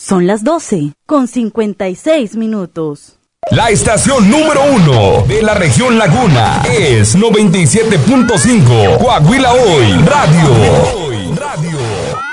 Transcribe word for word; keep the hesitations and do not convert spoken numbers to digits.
Son las doce con cincuenta y seis minutos. La estación número uno de la región Laguna es noventa y siete punto cinco Coahuila Hoy Radio. Radio.